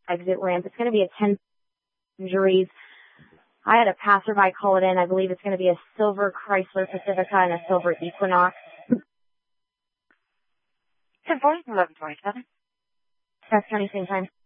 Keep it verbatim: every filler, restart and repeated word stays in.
exit ramp. It's going to be a ten injuries. I had a passerby call it in. I believe it's going to be a silver Chrysler Pacifica and a silver Equinox. ten forty, eleven twenty-seven. That's County, same time.